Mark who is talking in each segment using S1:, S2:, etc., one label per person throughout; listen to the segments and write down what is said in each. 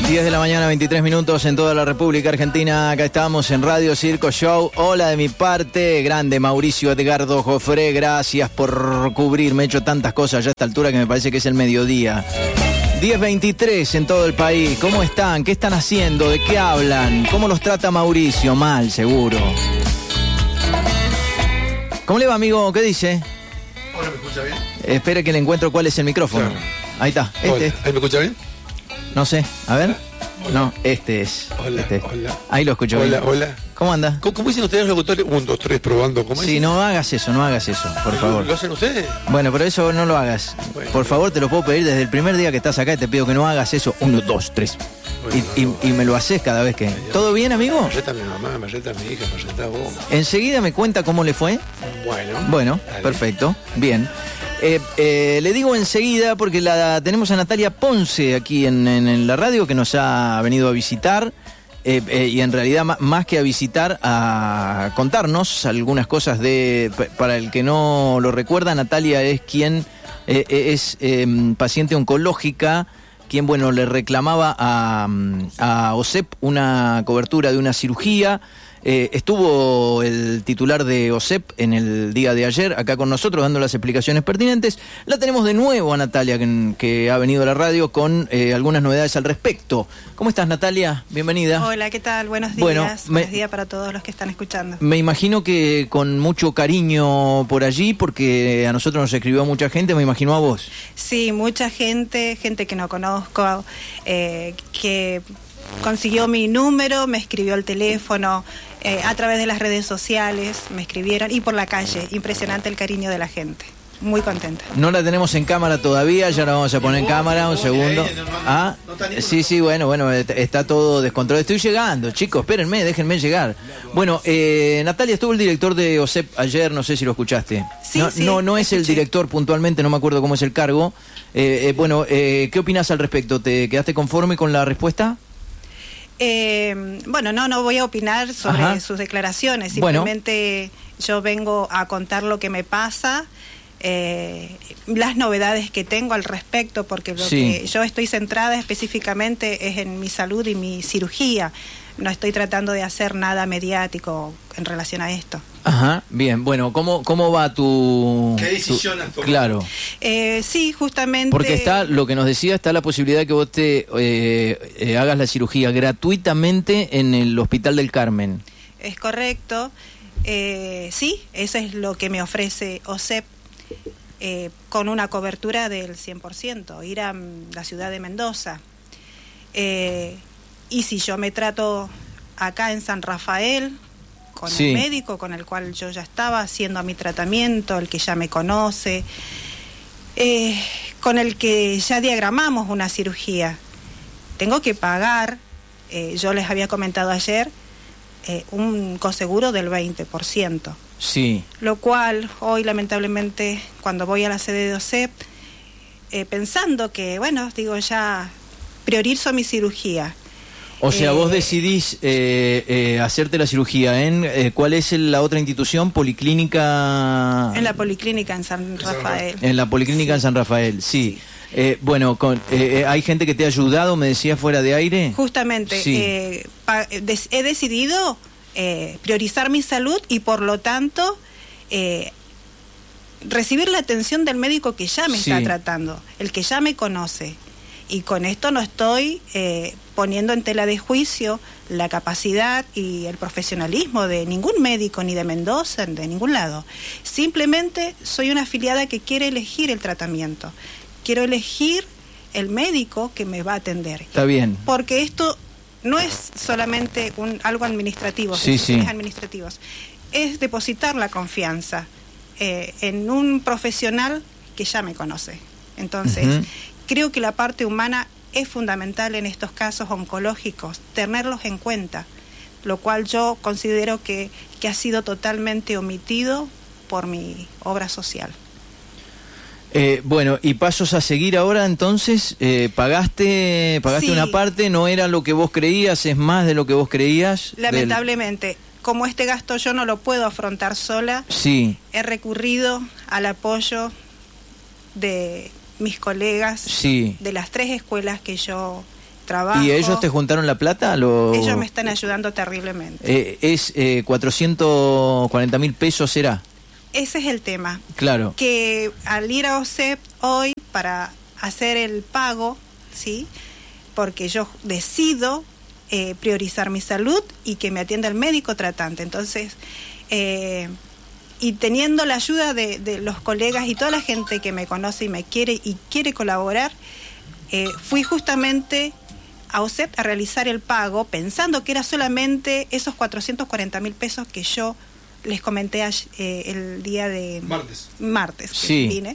S1: 10 de la mañana, 23 minutos en toda la República Argentina. Acá estamos en Radio Circo Show. Hola de mi parte, grande Mauricio Edgardo Jofré. Gracias por cubrirme. He hecho tantas cosas ya a esta altura que me parece que es el mediodía. 10:23 en todo el país. ¿Cómo están? ¿Qué están haciendo? ¿De qué hablan? ¿Cómo los trata Mauricio? Mal, seguro. ¿Cómo le va, amigo? ¿Qué dice?
S2: Hola, ¿me escucha bien?
S1: Espere que le encuentro cuál es el micrófono.
S2: Claro.
S1: Ahí está.
S2: Hola. ¿Ahí me escucha bien?
S1: No sé, a ver.
S2: Hola.
S1: No, este es.
S2: Hola,
S1: este.
S2: hola.
S1: Ahí lo escucho bien.
S2: Hola.
S1: ¿Cómo anda?
S2: ¿Cómo dicen ustedes los locutores? 1, 2, 3, probando. ¿Cómo
S1: Sí,
S2: dicen?
S1: no hagas eso, por favor.
S2: ¿Lo hacen ustedes?
S1: Bueno, pero eso no lo hagas.
S2: Bueno,
S1: por favor, te lo puedo pedir desde el primer día que estás acá y te pido que no hagas eso. 1, 2, 3.
S2: Bueno,
S1: Y me lo haces cada vez que... ¿Todo bien, amigo?
S2: Me reta mi mamá, me reta mi hija, me reta vos.
S1: Enseguida me cuenta cómo le fue. Bueno,
S2: dale.
S1: perfecto, bien. Le digo enseguida porque la tenemos a Natalia Ponce aquí en la radio, que nos ha venido a visitar y en realidad más que a visitar, a contarnos algunas cosas para el que no lo recuerda. Natalia es quien es paciente oncológica, quien, bueno, le reclamaba a OSEP una cobertura de una cirugía. Estuvo el titular de OSEP en el día de ayer acá con nosotros dando las explicaciones pertinentes. La tenemos de nuevo a Natalia, que ha venido a la radio con algunas novedades al respecto. ¿Cómo estás, Natalia? Bienvenida.
S3: Hola, ¿qué tal? Buenos días. Buenos días para todos los que están escuchando.
S1: Me imagino que con mucho cariño por allí, porque a nosotros nos escribió mucha gente, me imagino a vos.
S3: Sí, mucha gente que no conozco, que consiguió mi número, me escribió al teléfono, a través de las redes sociales, me escribieron, y por la calle. Impresionante el cariño de la gente. Muy contenta.
S1: No la tenemos en cámara todavía, ya la vamos a poner en cámara, un segundo. Ah, sí, bueno, está todo descontrolado. Estoy llegando, chicos, espérenme, déjenme llegar. Bueno, Natalia, estuvo el director de OSEP ayer, no sé si lo escuchaste.
S3: Sí,
S1: no es el director puntualmente, no me acuerdo cómo es el cargo. Bueno, ¿qué opinás al respecto? ¿Te quedaste conforme con la respuesta?
S3: Bueno, no voy a opinar sobre sus declaraciones, simplemente yo vengo a contar lo que me pasa, las novedades que tengo al respecto, porque lo que yo estoy centrada específicamente es en mi salud y mi cirugía. No estoy tratando de hacer nada mediático en relación a esto.
S1: Ajá, bien, bueno, ¿cómo va tu...
S2: ¿Qué decisión has tomado?
S1: Claro.
S3: Sí, justamente...
S1: Porque está, lo que nos decía, está la posibilidad de que vos te hagas la cirugía gratuitamente en el Hospital del Carmen.
S3: Es correcto. Sí, eso es lo que me ofrece OSEP, con una cobertura del 100%, ir a la ciudad de Mendoza. Y si yo me trato acá en San Rafael, con el médico con el cual yo ya estaba haciendo mi tratamiento, el que ya me conoce, con el que ya diagramamos una cirugía, tengo que pagar, yo les había comentado ayer, un coseguro del 20%.
S1: Sí.
S3: Lo cual hoy, lamentablemente, cuando voy a la sede de OSEP, pensando que, bueno, digo, ya priorizo mi cirugía.
S1: O sea, vos decidís hacerte la cirugía en... ¿cuál es la otra institución? ¿Policlínica?
S3: En la Policlínica en San Rafael.
S1: En la Policlínica en San Rafael, sí. Bueno, ¿hay gente que te ha ayudado, me decía, fuera de aire?
S3: Justamente, he decidido priorizar mi salud y, por lo tanto, recibir la atención del médico que ya me está tratando, el que ya me conoce. Y con esto no estoy poniendo en tela de juicio la capacidad y el profesionalismo de ningún médico, ni de Mendoza, de ningún lado. Simplemente soy una afiliada que quiere elegir el tratamiento. Quiero elegir el médico que me va a atender.
S1: Está bien.
S3: Porque esto no es solamente algo administrativo, administrativos. Es depositar la confianza en un profesional que ya me conoce. Entonces, creo que la parte humana es fundamental en estos casos oncológicos, tenerlos en cuenta, lo cual yo considero que ha sido totalmente omitido por mi obra social.
S1: Bueno, y pasos a seguir ahora, entonces, pagaste una parte, no era lo que vos creías, es más de lo que vos creías.
S3: Lamentablemente, como este gasto yo no lo puedo afrontar sola, he recurrido al apoyo de mis colegas de las 3 escuelas que yo trabajo.
S1: ¿Y ellos te juntaron la plata?
S3: Ellos me están ayudando terriblemente.
S1: ¿Es 440.000 pesos será?
S3: Ese es el tema.
S1: Claro.
S3: Que al ir a OSEP hoy para hacer el pago, ¿sí? Porque yo decido priorizar mi salud y que me atienda el médico tratante. Entonces, y teniendo la ayuda de los colegas y toda la gente que me conoce y me quiere y quiere colaborar, fui justamente a OSEP a realizar el pago pensando que era solamente esos 440.000 pesos que yo les comenté el día de martes que
S1: sí.
S3: vine,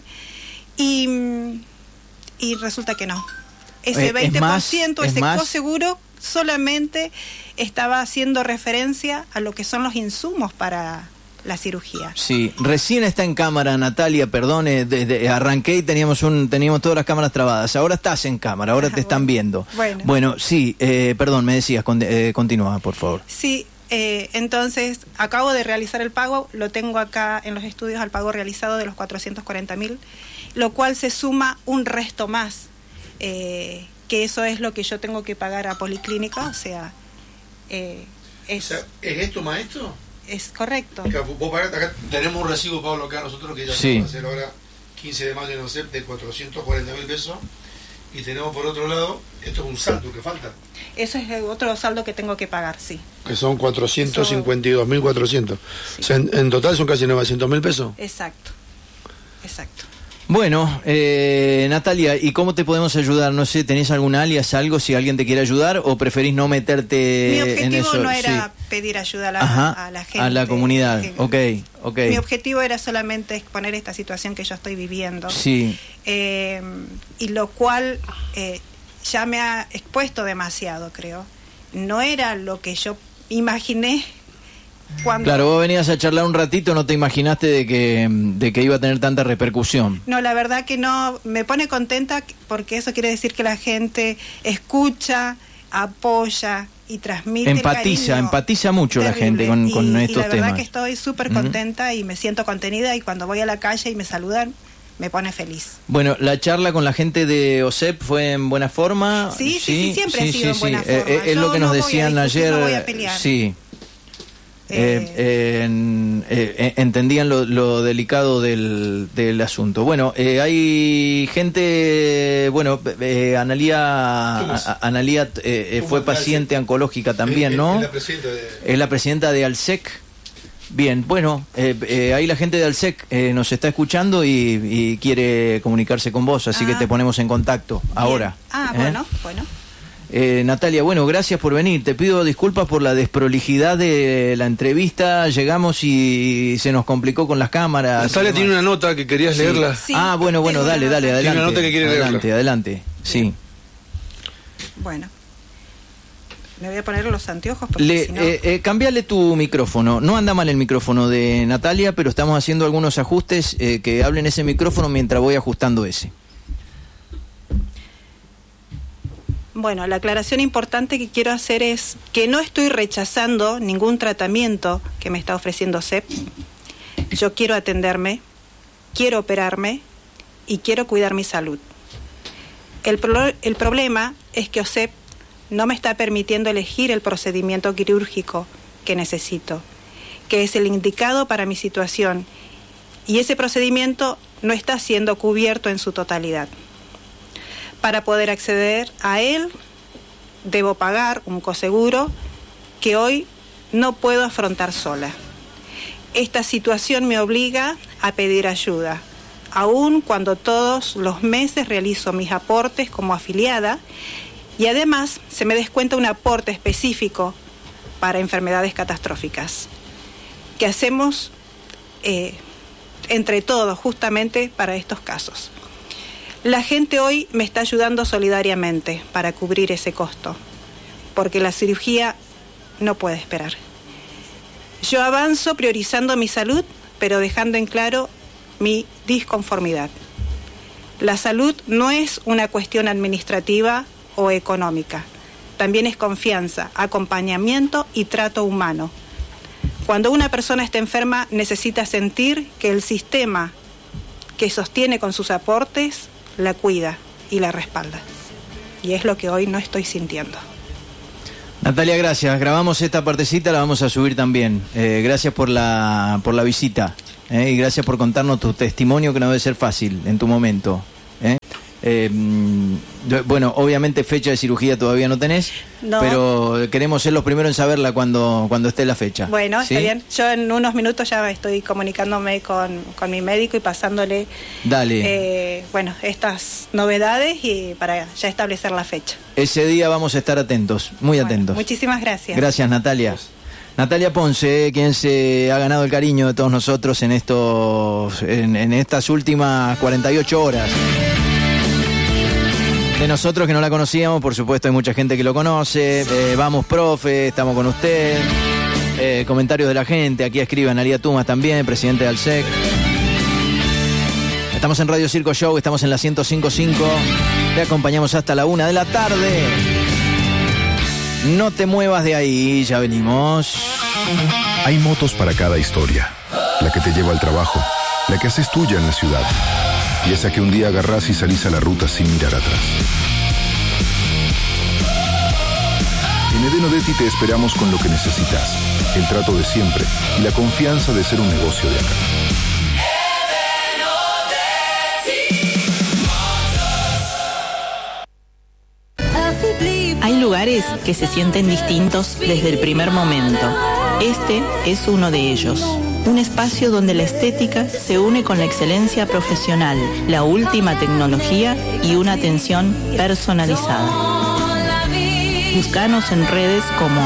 S3: y resulta que no. Ese 20%, ese coseguro solamente estaba haciendo referencia a lo que son los insumos para la cirugía.
S1: Sí, recién está en cámara, Natalia, perdone, arranqué y teníamos todas las cámaras trabadas. Ahora estás en cámara, ahora te están viendo. Bueno, sí, perdón, me decías, continúa, por favor.
S3: Sí, entonces acabo de realizar el pago, lo tengo acá en los estudios al pago realizado de los 440.000, lo cual se suma un resto más, que eso es lo que yo tengo que pagar a Policlínica, o sea,
S2: ¿es esto, maestro?
S3: Es correcto.
S2: Vos pagás, acá tenemos un recibo, Pablo, acá nosotros que ya
S1: sí.
S2: vamos a hacer ahora 15 de mayo en OSEP de 440.000 pesos, y tenemos por otro lado, esto es un saldo que falta.
S3: Eso es otro saldo que tengo que pagar, sí. Que
S2: son 452.400. Sí. O sea, en total son casi 900.000 pesos.
S3: Exacto, exacto.
S1: Bueno, Natalia, ¿y cómo te podemos ayudar? No sé, ¿tenés algún alias, algo, si alguien te quiere ayudar, o preferís no meterte en eso?
S3: Mi objetivo no era pedir ayuda a la gente.
S1: A la comunidad, ok.
S3: Mi objetivo era solamente exponer esta situación que yo estoy viviendo.
S1: Sí.
S3: Y lo cual ya me ha expuesto demasiado, creo. No era lo que yo imaginé.
S1: Claro, vos venías a charlar un ratito, no te imaginaste de que iba a tener tanta repercusión.
S3: No, la verdad que no, me pone contenta porque eso quiere decir que la gente escucha, apoya y transmite
S1: empatiza mucho terrible. La gente con estos temas. Y la verdad
S3: que estoy súper contenta y me siento contenida, y cuando voy a la calle y me saludan, me pone feliz.
S1: Bueno, la charla con la gente de OSEP fue en buena forma.
S3: Sí, siempre ha sido en buena forma.
S1: Es lo que nos decían ayer.
S3: No voy a pelear.
S1: Sí. Entendían lo delicado del asunto. Bueno, hay gente, Analía fue paciente oncológica también, ¿no? Es la presidenta de ALSEC. Bien, bueno, ahí la gente de ALSEC nos está escuchando y quiere comunicarse con vos, así que te ponemos en contacto ahora.
S3: Bueno.
S1: Natalia, bueno, gracias por venir. Te pido disculpas por la desprolijidad de la entrevista. Llegamos y se nos complicó con las cámaras.
S2: Natalia tiene una nota que querías leerla.
S3: Sí,
S1: bueno, dale, adelante.
S2: Tiene una nota que quiere leerla.
S1: Adelante, sí.
S3: Bueno, me voy a poner los anteojos porque si no...
S1: Cambiale tu micrófono. No anda mal el micrófono de Natalia, pero estamos haciendo algunos ajustes, que hablen ese micrófono mientras voy ajustando ese.
S3: Bueno, la aclaración importante que quiero hacer es que no estoy rechazando ningún tratamiento que me está ofreciendo OSEP. Yo quiero atenderme, quiero operarme y quiero cuidar mi salud. El problema es que OSEP no me está permitiendo elegir el procedimiento quirúrgico que necesito, que es el indicado para mi situación, y ese procedimiento no está siendo cubierto en su totalidad. Para poder acceder a él, debo pagar un coseguro que hoy no puedo afrontar sola. Esta situación me obliga a pedir ayuda, aun cuando todos los meses realizo mis aportes como afiliada, y además se me descuenta un aporte específico para enfermedades catastróficas, que hacemos entre todos justamente para estos casos. La gente hoy me está ayudando solidariamente para cubrir ese costo, porque la cirugía no puede esperar. Yo avanzo priorizando mi salud, pero dejando en claro mi disconformidad. La salud no es una cuestión administrativa o económica, también es confianza, acompañamiento y trato humano. Cuando una persona está enferma, necesita sentir que el sistema que sostiene con sus aportes la cuida y la respalda. y es lo que hoy no estoy sintiendo.
S1: Natalia, gracias. Grabamos esta partecita, la vamos a subir también. Gracias por la visita, y gracias por contarnos tu testimonio, que no debe ser fácil en tu momento. Bueno, obviamente fecha de cirugía todavía no tenés, no, pero queremos ser los primeros en saberla cuando esté la fecha.
S3: Bueno,
S1: ¿sí?
S3: Está bien. Yo en unos minutos ya estoy comunicándome con mi médico y pasándole estas novedades y para ya establecer la fecha. Ese
S1: día vamos a estar atentos, muy atentos.
S3: Muchísimas gracias.
S1: Gracias, Natalia. Natalia Ponce, quien se ha ganado el cariño de todos nosotros en estas últimas 48 horas. De nosotros que no la conocíamos, por supuesto hay mucha gente que lo conoce. Vamos, profe, estamos con usted. Comentarios de la gente, aquí escribe Analía Tumas también, presidente del ALSEC. Estamos en Radio Circo Show, estamos en la 105.5. Te acompañamos hasta la 1 de la tarde. No te muevas de ahí, ya venimos.
S4: Hay motos para cada historia. La que te lleva al trabajo, la que haces tuya en la ciudad. Y esa que un día agarrás y salís a la ruta sin mirar atrás. En Edén Odetti te esperamos con lo que necesitas, el trato de siempre y la confianza de ser un negocio de acá.
S5: Hay lugares que se sienten distintos desde el primer momento. Este es uno de ellos. Un espacio donde la estética se une con la excelencia profesional, la última tecnología y una atención personalizada. Búscanos en redes como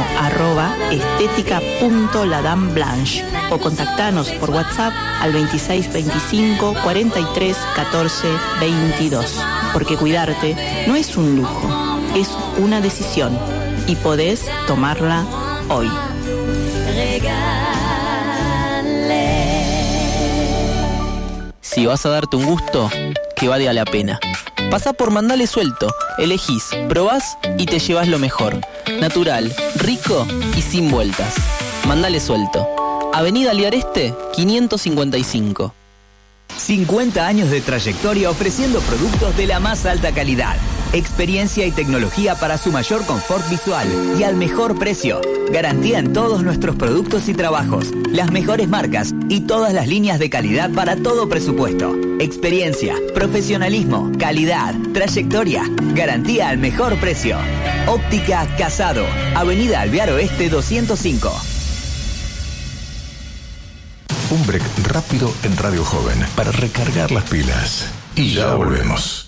S5: @estética.ladamblanche o contactanos por WhatsApp al 2625 43 14 22. Porque cuidarte no es un lujo, es una decisión y podés tomarla hoy.
S6: Si vas a darte un gusto, que valga la pena. Pasá por Mandale Suelto, elegís, probás y te llevas lo mejor. Natural, rico y sin vueltas. Mandale Suelto. Avenida Alvear Este, 555.
S7: 50 años de trayectoria ofreciendo productos de la más alta calidad. Experiencia y tecnología para su mayor confort visual y al mejor precio. Garantía en todos nuestros productos y trabajos. Las mejores marcas y todas las líneas de calidad para todo presupuesto. Experiencia, profesionalismo, calidad, trayectoria. Garantía al mejor precio. Óptica Casado. Avenida Alvear Oeste 205.
S4: Un break rápido en Radio Joven para recargar las pilas. Y ya volvemos.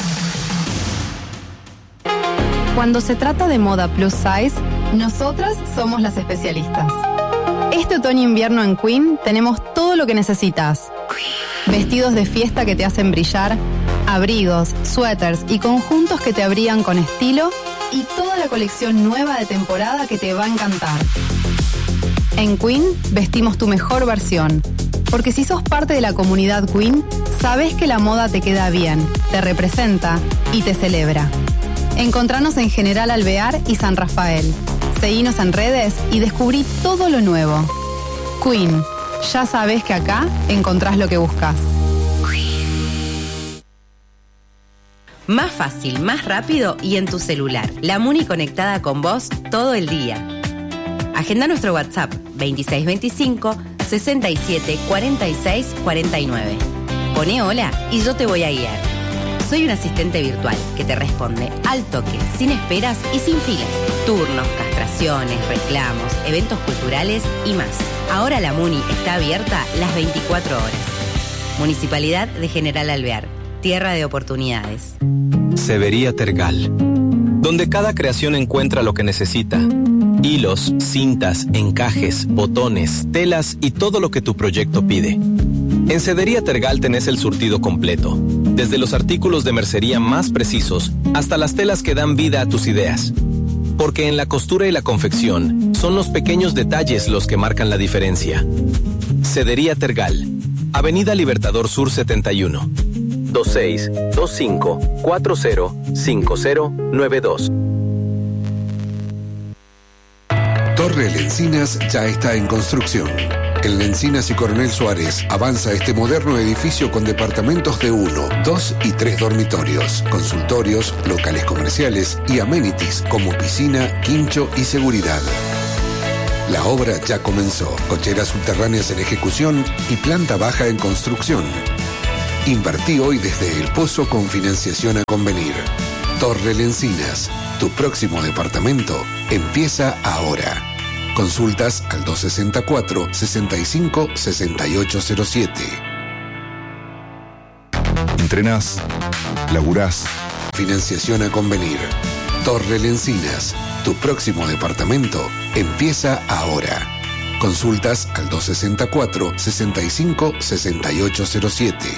S8: Cuando se trata de moda plus size, nosotras somos las especialistas. Este otoño-invierno en Queen tenemos todo lo que necesitas. Vestidos de fiesta que te hacen brillar, abrigos, suéteres y conjuntos que te abrigan con estilo y toda la colección nueva de temporada que te va a encantar. En Queen vestimos tu mejor versión, porque si sos parte de la comunidad Queen, sabés que la moda te queda bien, te representa y te celebra. Encontranos en General Alvear y San Rafael. Seguinos en redes y descubrí todo lo nuevo. Queen, ya sabés que acá encontrás lo que buscas.
S9: Más fácil, más rápido y en tu celular. La Muni conectada con vos todo el día. Agenda nuestro WhatsApp 2625 67 46 49. Poné hola y yo te voy a guiar. Soy un asistente virtual que te responde al toque, sin esperas y sin filas. Turnos, castraciones, reclamos, eventos culturales y más. Ahora la Muni está abierta las 24 horas. Municipalidad de General Alvear, tierra de oportunidades.
S10: Severía Tergal, donde cada creación encuentra lo que necesita. Hilos, cintas, encajes, botones, telas y todo lo que tu proyecto pide. En Cedería Tergal tenés el surtido completo, desde los artículos de mercería más precisos hasta las telas que dan vida a tus ideas. Porque en la costura y la confección son los pequeños detalles los que marcan la diferencia. Cedería Tergal, Avenida Libertador Sur 71, 2625405092.
S11: Torre El Encinas ya está en construcción. En Encinas y Coronel Suárez avanza este moderno edificio con departamentos de 1, 2 y 3 dormitorios, consultorios, locales comerciales y amenities como piscina, quincho y seguridad. La obra ya comenzó, cocheras subterráneas en ejecución y planta baja en construcción. Invertí hoy desde El Pozo con financiación a convenir. Torre El Encinas, tu próximo departamento empieza ahora. Consultas al 264-65-6807.
S4: Entrenás, laburás.
S11: Financiación a convenir. Torre El Encinas, tu próximo departamento empieza ahora. Consultas al 264-65-6807.